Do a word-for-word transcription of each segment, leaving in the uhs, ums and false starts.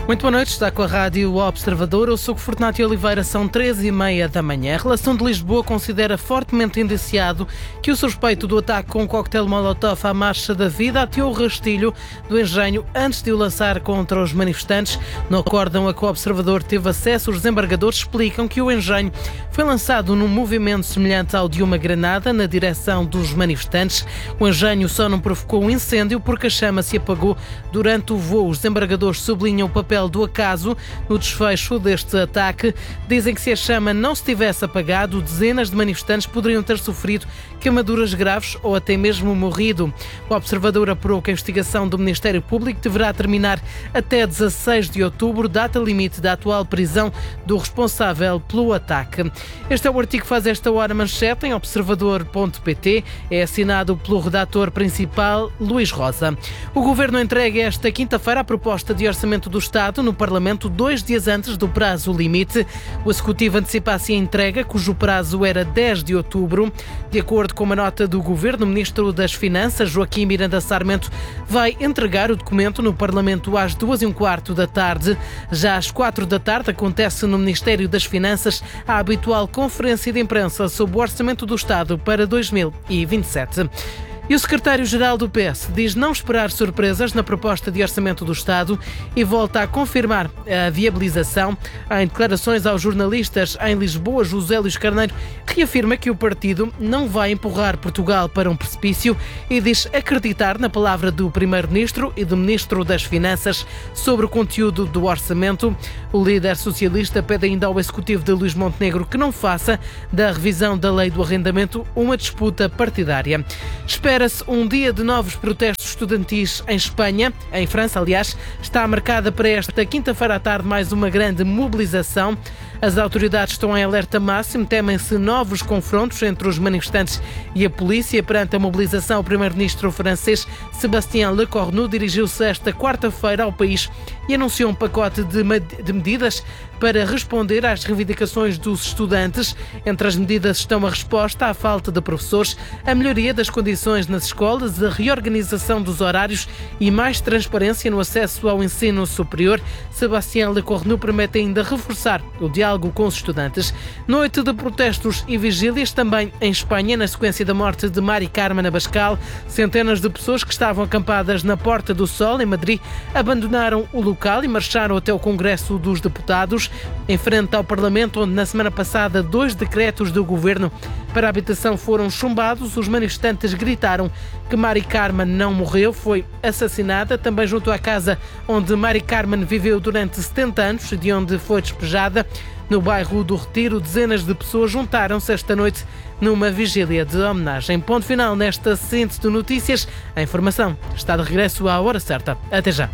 Muito boa noite, está com a Rádio Observador. Eu sou o Fortunato Oliveira, são treze e meia da manhã. A relação de Lisboa considera fortemente indiciado que o suspeito do ataque com o coquetel Molotov à Marcha da Vida ateou o rastilho do engenho antes de o lançar contra os manifestantes. No acórdão a que o Observador teve acesso, os desembargadores explicam que o engenho foi lançado num movimento semelhante ao de uma granada na direção dos manifestantes. O engenho só não provocou um incêndio porque a chama se apagou durante o voo. Os desembargadores sublinham o papel do acaso no desfecho deste ataque. Dizem que se a chama não se tivesse apagado, dezenas de manifestantes poderiam ter sofrido queimaduras graves ou até mesmo morrido. O Observador apurou que a investigação do Ministério Público deverá terminar até dezasseis de outubro, data limite da atual prisão do responsável pelo ataque. Este é o artigo que faz esta hora manchete em observador ponto pt. É assinado pelo redator principal, Luís Rosa. O Governo entrega esta quinta-feira a proposta de orçamento do Estado no Parlamento, dois dias antes do prazo limite. O Executivo antecipa-se a entrega, cujo prazo era dez de outubro. De acordo com uma nota do Governo, o Ministro das Finanças, Joaquim Miranda Sarmento, vai entregar o documento no Parlamento às duas e um quarto da tarde. Já às quatro da tarde acontece no Ministério das Finanças a habitual conferência de imprensa sobre o Orçamento do Estado para dois mil e vinte e sete. E o secretário-geral do P S diz não esperar surpresas na proposta de orçamento do Estado e volta a confirmar a viabilização. Em declarações aos jornalistas em Lisboa, José Luís Carneiro reafirma que o partido não vai empurrar Portugal para um precipício e diz acreditar na palavra do Primeiro-Ministro e do Ministro das Finanças sobre o conteúdo do orçamento. O líder socialista pede ainda ao Executivo de Luís Montenegro que não faça da revisão da lei do arrendamento uma disputa partidária. Espera-se um dia de novos protestos estudantis em Espanha. Em França, aliás, está marcada para esta quinta-feira à tarde mais uma grande mobilização. As autoridades estão em alerta máximo, temem-se novos confrontos entre os manifestantes e a polícia. Perante a mobilização, o primeiro-ministro francês Sébastien Lecornu dirigiu-se esta quarta-feira ao país e anunciou um pacote de, de medidas para responder às reivindicações dos estudantes. Entre as medidas estão a resposta à falta de professores, a melhoria das condições nas escolas, a reorganização dos horários e mais transparência no acesso ao ensino superior. Sébastien Lecornu promete ainda reforçar o diálogo com os estudantes. Noite de protestos e vigílias também em Espanha, na sequência da morte de Mari Carmen Abascal. Centenas de pessoas que estavam acampadas na Porta do Sol, em Madrid, abandonaram o local e marcharam até o Congresso dos Deputados, em frente ao Parlamento, onde na semana passada dois decretos do Governo para a habitação foram chumbados. Os manifestantes gritaram que Mari Carmen não morreu, foi assassinada. Também junto à casa onde Mari Carmen viveu durante setenta anos e de onde foi despejada, no bairro do Retiro, dezenas de pessoas juntaram-se esta noite numa vigília de homenagem. Ponto final nesta síntese de notícias. A informação está de regresso à hora certa. Até já.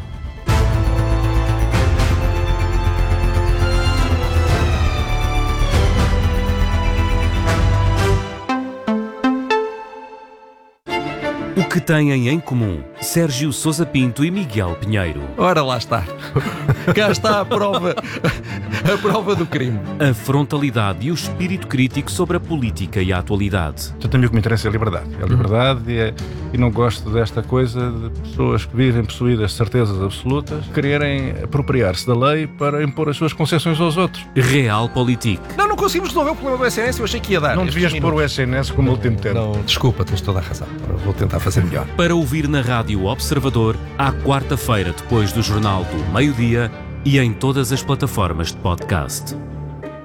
O que têm em comum Sérgio Sousa Pinto e Miguel Pinheiro? Ora, lá está. Cá está a prova, a prova do crime. A frontalidade e o espírito crítico sobre a política e a atualidade. Portanto, a mim o que me interessa é a liberdade. É a liberdade e, é, e não gosto desta coisa de pessoas que vivem possuídas de certezas absolutas quererem apropriar-se da lei para impor as suas concessões aos outros. Realpolitik. Não, não conseguimos resolver o problema do S N S, eu achei que ia dar. Não devias pôr o S N S como último termo. Não, desculpa, tens toda a razão. Vou tentar fazer melhor. Para ouvir na Rádio Observador, à quarta-feira depois do Jornal do Meio-Dia e em todas as plataformas de podcast.